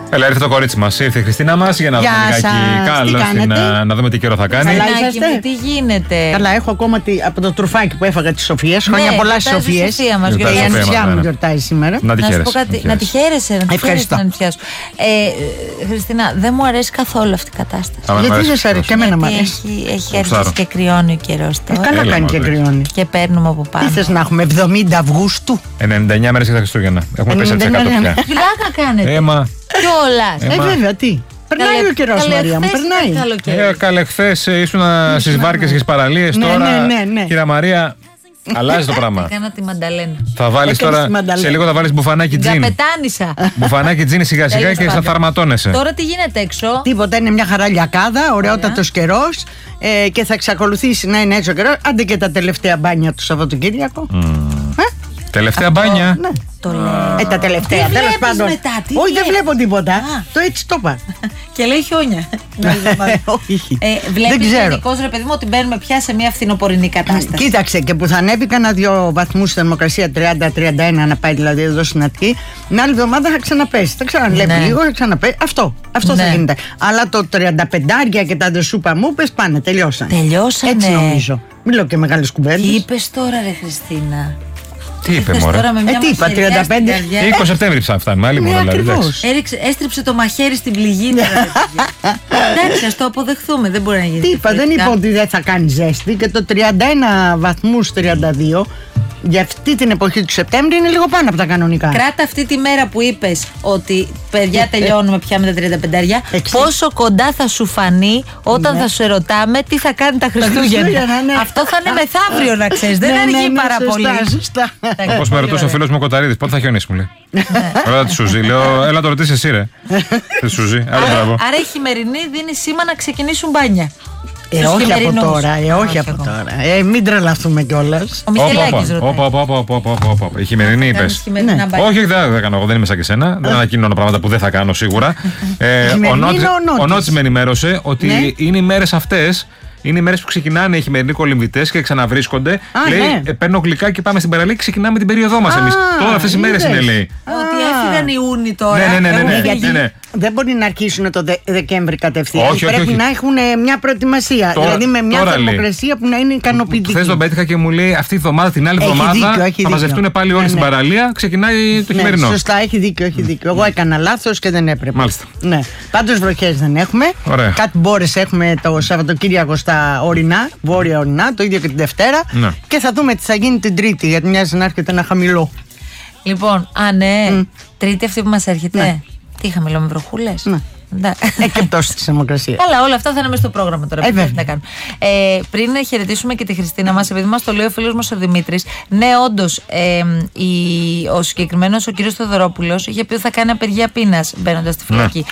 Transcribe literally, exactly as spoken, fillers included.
Έλα, ήρθε το κορίτσι μας. Ήρθε η Χριστίνα μας για να Γεια δούμε λιγάκι. Καλώς την, να δούμε τι καιρό θα κάνει. Καλά, είσαστε? Τι γίνεται? Καλά, έχω ακόμα τη, από το τρουφάκι που έφαγα τη Σοφία. Χρόνια ναι, πολλά στις Σοφίες. Η ανιψιά μου γιορτάζει σήμερα. Να τη χαίρεσαι. Να τη χαίρεσαι. Να τη Ευχαριστώ. Χαίρεσαι, ε, Χριστίνα, δεν μου αρέσει καθόλου αυτή η κατάσταση. Γιατί δεν σ' αρέσει? Και εμένα μου αρέσει. Έχει, έχει αρχίσει και κρυώνει ο καιρός τώρα. Ε, καλά κάνει και κρυώνει. Και παίρνουμε από πάνω. Τι θες να έχουμε, εβδομήντα Αυγούστου. ενενήντα εννιά μέρες για τα Χριστούγεννα. Έχουμε πέσει από τις εκατό πια. Φυλάκα κάνετε. Έμα. Κιόλας. Ε, βέβαια, τι. Περνάει ο καιρός, Μαρία μου, περνάει. Ε, καλέ, χθες ήσουν στις βάρκες και στις παραλίες. Ναι, τώρα, ναι, ναι, ναι. κυρία Μαρία, αλλάζει το πράγμα. Έκανα τη μανταλένα. Θα βάλεις τώρα, σε λίγο θα βάλεις μπουφανάκι τζιν. Καπετάνισα. Μπουφανάκι τζιν σιγά σιγά και θα θαρματώνεσαι. Τώρα τι γίνεται έξω? Τίποτα, είναι μια χαρά λιακάδα, ωραιότατος καιρός ε, και θα εξακολουθήσει να είναι έτσι ο καιρός. Άντε και τα τελευταία μπάνια του Σαββατοκύριακο. Mm. Ε? Τελευταία αυτό, μπάνια. Ναι. Το λέω. Ε, τα τελευταία, τέλος πάντων. Μετά, τι όχι, δεν βλέπω τίποτα. Α. Το έτσι το είπα. Και λέει χιόνια. Όχι. ε, Βλέπεις γενικώς, ρε παιδί μου, ότι μπαίνουμε πια σε μια φθινοπορεινή κατάσταση. Κοίταξε, και που θα ανέβει κανένα δύο βαθμούς θερμοκρασία, τριάντα τριάντα ένα να πάει δηλαδή εδώ στην Αττική, την άλλη εβδομάδα θα ξαναπέσει. Θα ξαναβλέπει ναι. λίγο, θα ξαναπέσει. Αυτό, αυτό ναι. θα γίνεται. Αλλά το τριάντα πέντε και τα ντεσούπα μου πες πάνε, τελειώσαν. Τελειώσανε. Έτσι νομίζω. Μιλώ και μεγάλες κουβέντες. Τι είπες τώρα, ρε Χριστίνα? Τι είπε, μωρέ? Τώρα με μια ε, τι είπα, τριάντα πέντε. είκοσι Σεπτέμβρη φτάνουμε. Άλλη μόνο δηλαδή. Έριξε, έστριψε το μαχαίρι στην πληγή. Εντάξει, ας το αποδεχθούμε. Δεν μπορεί να γίνει. Τι είπα, δεν είπα ότι δεν θα κάνει ζέστη. Και το τριάντα ένα βαθμούς τριάντα δύο για αυτή την εποχή του Σεπτέμβρη είναι λίγο πάνω από τα κανονικά. Κράτα αυτή τη μέρα που είπες ότι παιδιά τελειώνουμε πια με τα τριάντα πέντε. Πόσο κοντά θα σου φανεί όταν ναι. θα σου ερωτάμε τι θα κάνει τα Χριστούγεννα. Ναι. Αυτό θα είναι μεθαύριο, να ξέρεις. Δεν ναι, αργεί ναι, ναι, πάρα σωστά, πολύ. Σωστά. Όπως με ρωτούσε ο φίλος μου ο Κοταρίδης, πότε θα χιονίσει, μου λέει. Ωραία, τη Σουζή. Λέω, έλα το ρωτήσει εσύ, ρε. Τη Σουζή. Άρα η χειμερινή δίνει σήμα να ξεκινήσουν μπάνια. Ε, όχι από τώρα, ε, όχι από τώρα. Ε, μην τρελαθούμε κιόλας. Ο Μιχελάκης ρωτάει. Όπα, η χειμερινή είπες. Όχι, δεν κάνω εγώ, δεν είμαι σαν και εσένα. Δεν ανακοινώνω πράγματα που δεν θα κάνω σίγουρα. Ο Νότης με ενημέρωσε ότι είναι οι μέρες αυτές. Είναι οι μέρες που ξεκινάνε οι χειμερινοί κολυμβητές και ξαναβρίσκονται. Α, λέει, ναι. ε, παίρνω γλυκά και πάμε στην παραλία και ξεκινάμε την περίοδό μας εμείς. Τώρα αυτές οι μέρες είναι, λέει. Ότι έφυγαν οι Ιούνιοι τώρα. Ναι, ναι, ναι, ναι, ναι, ναι, ναι. Δεν μπορεί να αρχίσουν το Δε, Δεκέμβρη κατευθείαν. Όχι, Πρέπει όχι, όχι. να έχουν μια προετοιμασία. Τώρα, δηλαδή με μια θερμοκρασία λέει. που να είναι ικανοποιητική. Χθες τον πέτυχα και μου λέει αυτή τη βδομάδα, την άλλη εβδομάδα θα μαζευτούν πάλι όλοι ναι, στην ναι. παραλία. Ξεκινάει το χειμερινό. Ναι, σωστά, έχει δίκιο, έχει δίκιο. Εγώ έκανα λάθος και δεν έπρεπε. Μάλιστα. Ναι. Πάντως βροχές δεν έχουμε. Ωραία. Κάτι μπόρες έχουμε το Σαββατοκύριακο στα ορεινά, βόρεια ορεινά, το ίδιο και την Δευτέρα. Ναι. Και θα δούμε τι θα γίνει την Τρίτη, γιατί μοιάζει να έρχεται ένα χαμηλό. Λοιπόν, α ναι, mm. Τρίτη αυτή που μας έρχεται. Ναι. Τι χαμηλό με βροχούλες. Ναι. Ε, και πτώση τη θερμοκρασία. Καλά, όλα αυτά θα είναι μέσα στο πρόγραμμα τώρα. Ε, να κάνουμε. Ε, πριν χαιρετήσουμε και τη Χριστίνα μας, επειδή μας το λέει ο φίλος μας ο Δημήτρης, ναι, όντως, ε, η, ο συγκεκριμένος ο κύριος Θεοδωρόπουλος είχε πει ότι θα κάνει απεργία πείνας μπαίνοντας στη φυλακή. Ναι.